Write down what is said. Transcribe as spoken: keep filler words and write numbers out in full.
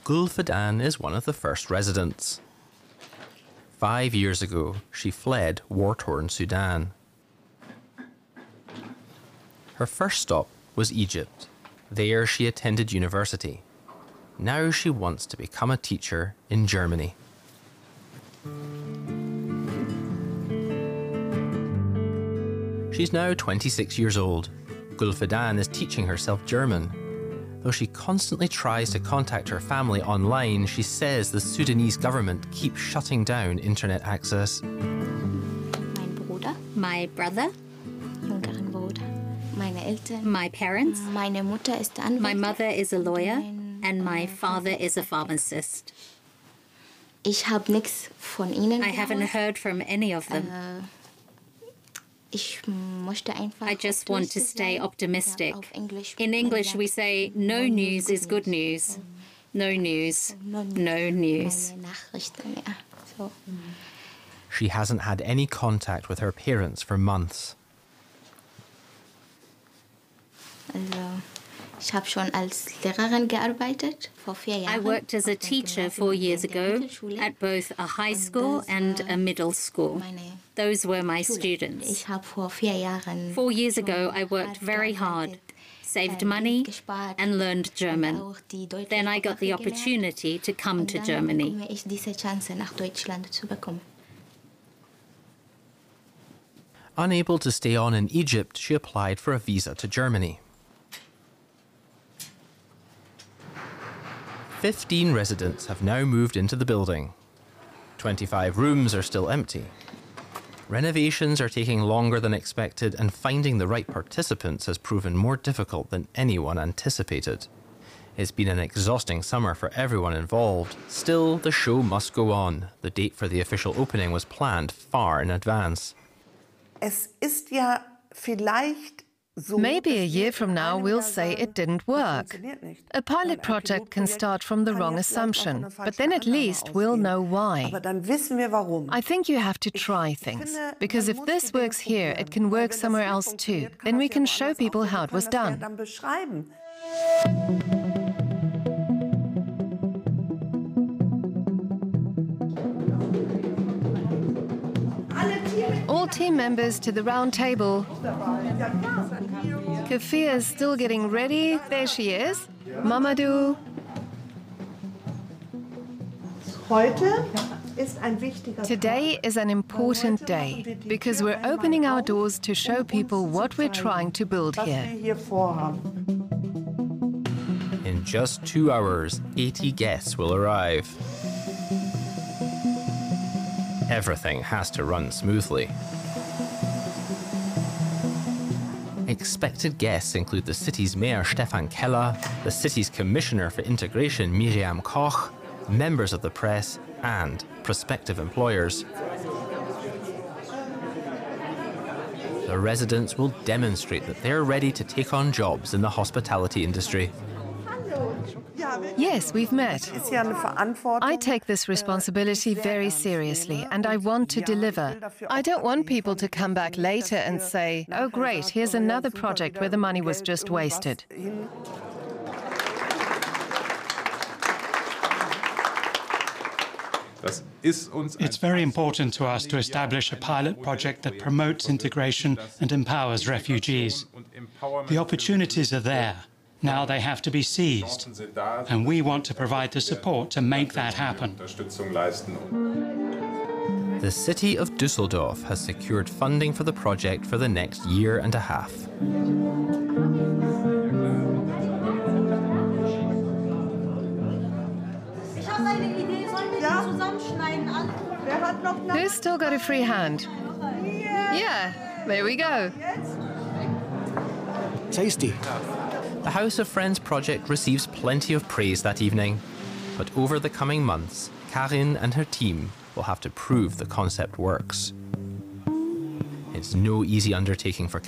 Gul Fidan is one of the first residents. Five years ago, she fled war-torn Sudan. Her first stop was Egypt. There she attended university. Now she wants to become a teacher in Germany. She's now twenty-six years old. Gul Fidan is teaching herself German. Though she constantly tries to contact her family online, she says the Sudanese government keeps shutting down internet access. Mein Bruder. My brother. Jüngeren Bruder. Meine Eltern. My parents. Meine Mutter ist Anwältin. My mother is a lawyer and my father is a pharmacist. Ich habe nichts von ihnen. I haven't heard from any of them. Uh, I just want to stay optimistic. In English, we say, no news is good news. No news, no news. She hasn't had any contact with her parents for months. I worked as a teacher four years ago at both a high school and a middle school. Those were my students. Four years ago, I worked very hard, saved money, and learned German. Then I got the opportunity to come to Germany. Unable to stay on in Egypt, she applied for a visa to Germany. Fifteen residents have now moved into the building. Twenty-five rooms are still empty. Renovations are taking longer than expected, and finding the right participants has proven more difficult than anyone anticipated. It's been an exhausting summer for everyone involved. Still, the show must go on. The date for the official opening was planned far in advance. Es ist ja vielleicht Maybe a year from now we'll say it didn't work. A pilot project can start from the wrong assumption, but then at least we'll know why. I think you have to try things, because if this works here, it can work somewhere else too. Then we can show people how it was done. All team members to the round table. Kafia is still getting ready. There she is. Mamadou. Today is an important day because we're opening our doors to show people what we're trying to build here. In just two hours, eighty guests will arrive. Everything has to run smoothly. Expected guests include the city's mayor, Stefan Keller, the city's commissioner for integration, Miriam Koch, members of the press, and prospective employers. The residents will demonstrate that they're ready to take on jobs in the hospitality industry. Yes, we've met. I take this responsibility very seriously, and I want to deliver. I don't want people to come back later and say, oh great, here's another project where the money was just wasted. It's very important to us to establish a pilot project that promotes integration and empowers refugees. The opportunities are there. Now they have to be seized, and we want to provide the support to make that happen. The city of Düsseldorf has secured funding for the project for the next year and a half. Who's still got a free hand? Yeah, there we go. Tasty. The House of Friends project receives plenty of praise that evening, but over the coming months, Karin and her team will have to prove the concept works. It's no easy undertaking for